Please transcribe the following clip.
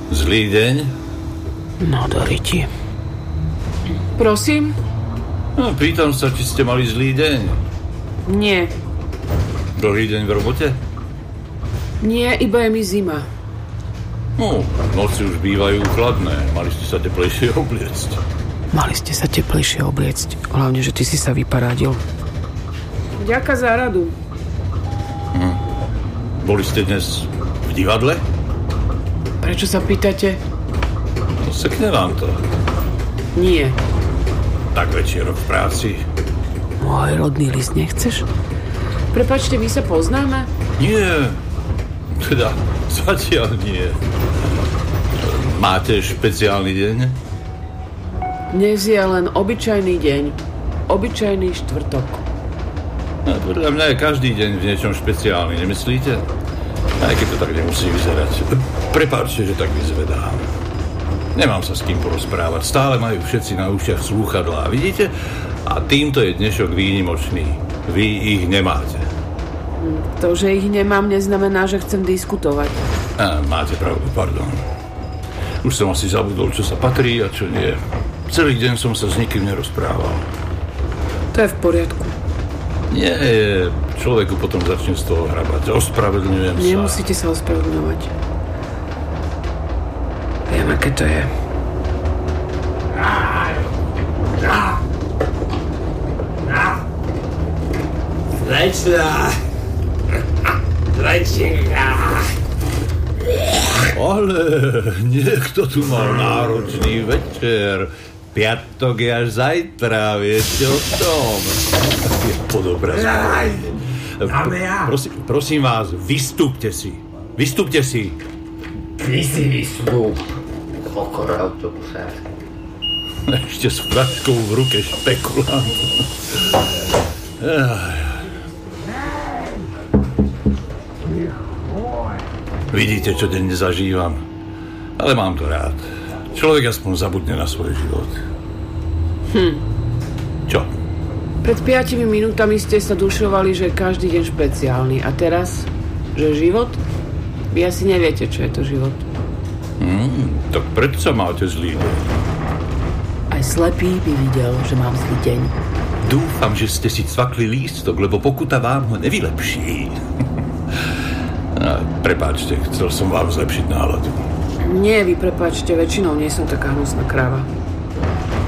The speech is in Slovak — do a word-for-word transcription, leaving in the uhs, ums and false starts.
Zlý deň? No, do riti. Prosím? No, pýtam sa, či ste mali zlý deň. Nie. Dlhý deň v robote? Nie, iba je mi zima. No, noci už bývajú chladné. Mali ste sa teplejšie obliecť. Mali ste sa teplejšie obliecť. Hlavne, že ty si sa vyparádil. Ďaká za radu. Hm. Boli ste dnes v divadle? Prečo sa pýtate? No, sekne vám to. Nie. Tak večierok v práci. Môj rodný list nechceš? Prepáčte, my sa poznáme? Nie. Teda, zatiaľ nie. Máte špeciálny deň? Dnes je len obyčajný deň. Obyčajný štvrtok. No, podľa mňa je každý deň v niečom špeciálny, nemyslíte? Aj keď to tak nemusí vyzerať. Prepáčte, že tak vyzvedám. Nemám sa s kým porozprávať. Stále majú všetci na ušiach slúchadlá, vidíte? A týmto je dnešok výnimočný. Vy ich nemáte. To, že ich nemám, neznamená, že chcem diskutovať. Á, máte pravdu, pardon. Už som asi zabudol, čo sa patrí a čo nie. Celý deň som sa s nikým nerozprával. To je v poriadku. Nie, človeku potom začne z toho hrabať. Ospravedlňujem sa. Nemusíte sa ospravedlňovať. Viem, aké to je. Zlečná. Zlečná. Ale niekto tu mal náročný večer. Piatok je až zajtra, viete o tom. Je podobra prosím, prosím vás, vystúpte si. Vystúpte si. Ty si vystúp. Okoro autobusár. Ešte s fraškou v ruke špekulant. Vidíte, čo denne zažívam. Ale mám to rád. Človek aspoň zabudne na svoj život. Hm. Čo? Pred piatimi minútami ste sa dušovali, že každý deň špeciálny. A teraz, že život? Vy asi neviete, čo je to život. Hmm, tak prečo máte zlý deň? Aj slepý by videl, že mám zlý deň. Dúfam, že ste si cvakli lístok, lebo pokuta vám ho nevylepší. Prepáčte, chcel som vám zlepšiť náladu. Nie, vy prepáčte, väčšinou nie som taká hnusná kráva.